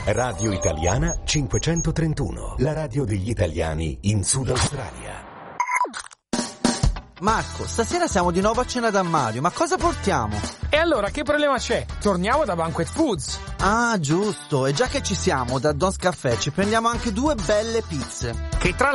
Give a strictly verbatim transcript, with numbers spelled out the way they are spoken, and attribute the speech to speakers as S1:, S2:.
S1: Radio Italiana cinquecentotrentuno, la radio degli italiani in Sud Australia.
S2: Marco, stasera siamo di nuovo a cena da Mario, ma cosa portiamo?
S3: E allora che problema c'è? Torniamo da Banquet Foods.
S2: Ah, giusto, e già che ci siamo, da Don's Caffè ci prendiamo anche due belle pizze.
S3: Che tra